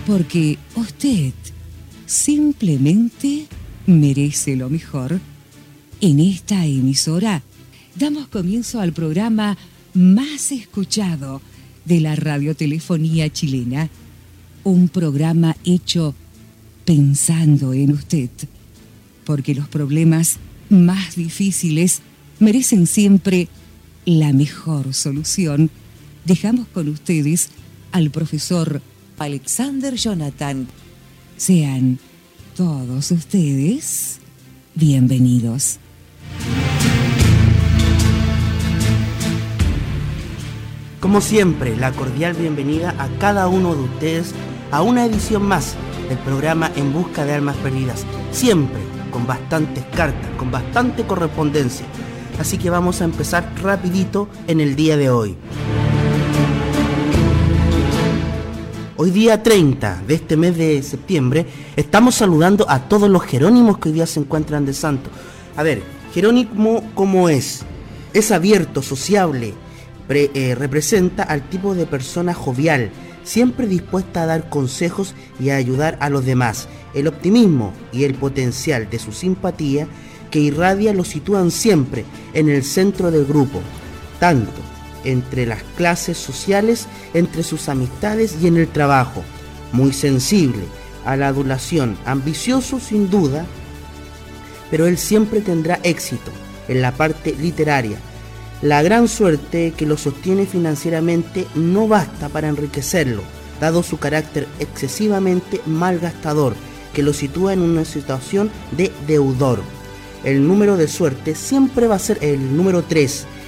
porque usted simplemente merece lo mejor. En esta emisora damos comienzo al programa más escuchado de la radiotelefonía chilena, un programa hecho pensando en usted, porque los problemas más difíciles merecen siempre la mejor solución. Dejamos con ustedes al profesor Alexander Jonathan. Sean todos ustedes bienvenidos. Como siempre, la cordial bienvenida a cada uno de ustedes a una edición más del programa En Busca de Almas Perdidas, siempre con bastantes cartas, con bastante correspondencia. Así que vamos a empezar rapidito en el día de hoy. Hoy día 30 de este mes de septiembre estamos saludando a todos los jerónimos que hoy día se encuentran de santo. A ver, jerónimo, ¿cómo es? Es abierto, sociable, representa al tipo de persona jovial, siempre dispuesta a dar consejos y a ayudar a los demás. El optimismo y el potencial de su simpatía que irradia lo sitúan siempre en el centro del grupo, tanto entre las clases sociales, entre sus amistades y en el trabajo. Muy sensible a la adulación, ambicioso sin duda, pero él siempre tendrá éxito en la parte literaria. La gran suerte que lo sostiene financieramente no basta para enriquecerlo, dado su carácter excesivamente malgastador, que lo sitúa en una situación de deudor. El número de suerte siempre va a ser el número 3,